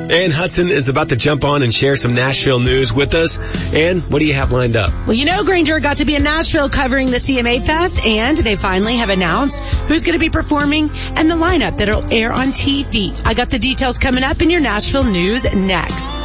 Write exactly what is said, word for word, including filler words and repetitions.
Ann Hudson is about to jump on and share some Nashville news with us. Ann, what do you have lined up? Well, you know, Granger got to be in Nashville covering the C M A Fest, and they finally have announced who's going to be performing and the lineup that'll air on T V. I got the details coming up in your Nashville news next.